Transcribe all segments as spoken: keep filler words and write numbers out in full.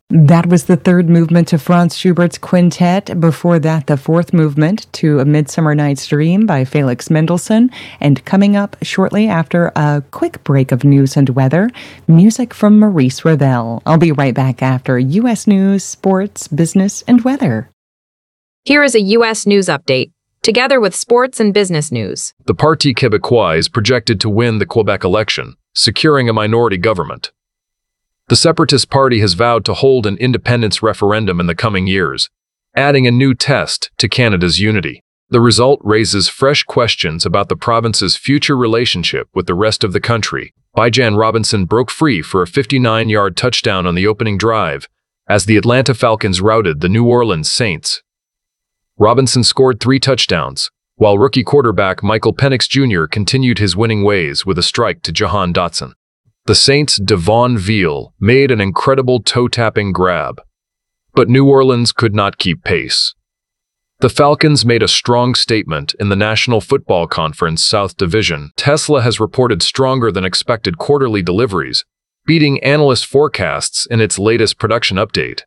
That was the third movement to Franz Schubert's Quintet. Before that, the fourth movement to A Midsummer Night's Dream by Felix Mendelssohn. And coming up shortly after a quick break of news and weather, music from Maurice Ravel. I'll be right back after U S news, sports, business, and weather. Here is a U S news update, together with sports and business news. The Parti Québécois is projected to win the Quebec election, securing a minority government. The Separatist Party has vowed to hold an independence referendum in the coming years, adding a new test to Canada's unity. The result raises fresh questions about the province's future relationship with the rest of the country. Bijan Robinson broke free for a fifty-nine-yard touchdown on the opening drive as the Atlanta Falcons routed the New Orleans Saints. Robinson scored three touchdowns, while rookie quarterback Michael Penix Junior continued his winning ways with a strike to Jahan Dotson. The Saints' Devon Veal made an incredible toe-tapping grab, but New Orleans could not keep pace. The Falcons made a strong statement in the National Football Conference South Division. Tesla has reported stronger than expected quarterly deliveries, beating analyst forecasts in its latest production update.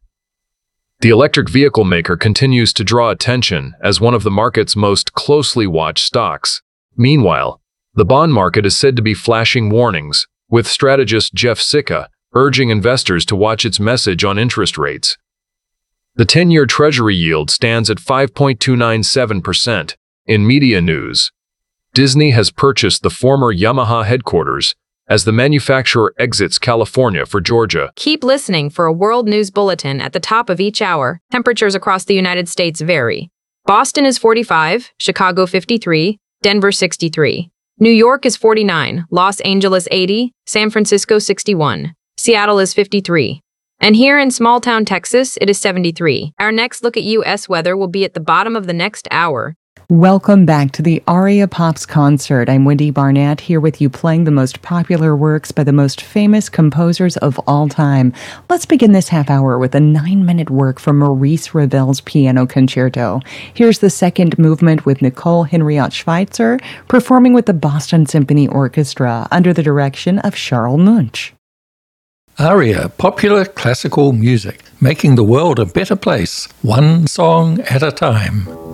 The electric vehicle maker continues to draw attention as one of the market's most closely watched stocks. Meanwhile, the bond market is said to be flashing warnings, with strategist Jeff Sicca urging investors to watch its message on interest rates. The ten-year Treasury yield stands at five point two nine seven percent. In media news, Disney has purchased the former Yamaha headquarters as the manufacturer exits California for Georgia. Keep listening for a world news bulletin at the top of each hour. Temperatures across the United States vary. Boston is forty-five, Chicago fifty-three, Denver sixty-three. New York is forty-nine, Los Angeles eighty, San Francisco sixty-one, Seattle is fifty-three. And here in small-town Texas, it is seventy-three. Our next look at U S weather will be at the bottom of the next hour. Welcome back to the Aria Pops concert. I'm Wendy Barnett, here with you playing the most popular works by the most famous composers of all time. Let's begin this half hour with a nine-minute work from Maurice Ravel's Piano Concerto. Here's the second movement with Nicole Henriette Schweitzer performing with the Boston Symphony Orchestra under the direction of Charles Munch. Aria, popular classical music, making the world a better place, one song at a time.